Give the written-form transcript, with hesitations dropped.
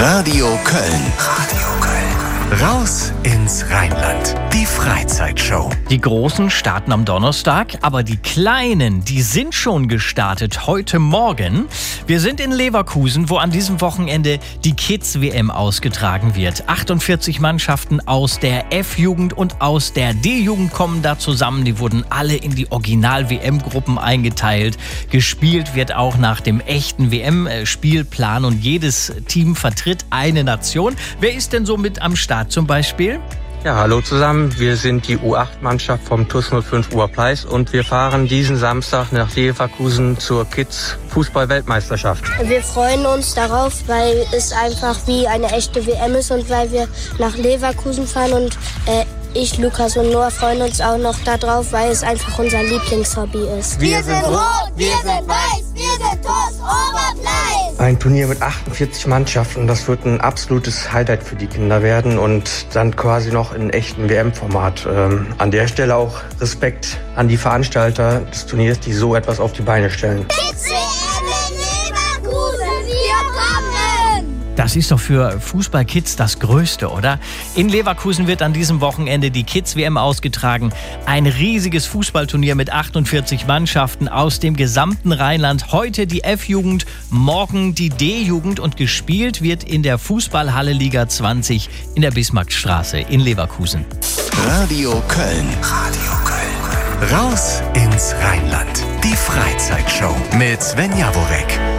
Radio Köln. Radio Köln. Raus ins Rheinland. Die Freizeitshow. Die Großen starten am Donnerstag, aber die Kleinen, die sind schon gestartet heute Morgen. Wir sind in Leverkusen, wo an diesem Wochenende die Kids-WM ausgetragen wird. 48 Mannschaften aus der F-Jugend und aus der D-Jugend kommen da zusammen. Die wurden alle in die Original-WM-Gruppen eingeteilt. Gespielt wird auch nach dem echten WM-Spielplan und jedes Team vertritt eine Nation. Wer ist denn so mit am Start zum Beispiel? Ja, hallo zusammen. Wir sind die U8-Mannschaft vom TuS 05 Oberpleis und wir fahren diesen Samstag nach Leverkusen zur Kids-Fußball-Weltmeisterschaft. Wir freuen uns darauf, weil es einfach wie eine echte WM ist und weil wir nach Leverkusen fahren und ich, Lukas und Noah freuen uns auch noch darauf, weil es einfach unser Lieblingshobby ist. Wir sind rot, wir sind weiß, wir sind TuS Oberpleis. Ein Turnier mit 48 Mannschaften, das wird ein absolutes Highlight für die Kinder werden und dann quasi noch in echten WM-Format. An der Stelle auch Respekt an die Veranstalter des Turniers, die so etwas auf die Beine stellen. Kids-WM in Leverkusen, wir kommen! Das ist doch für Fußballkids das Größte, oder? In Leverkusen wird an diesem Wochenende die Kids-WM ausgetragen. Ein riesiges Fußballturnier mit 48 Mannschaften aus dem gesamten Rheinland. Heute die F-Jugend, morgen die D-Jugend und gespielt wird in der Fußballhalle Liga 20 in der Bismarckstraße in Leverkusen. Radio Köln. Radio Köln. Raus ins Rheinland. Die Freizeitshow mit Sven Jaworek.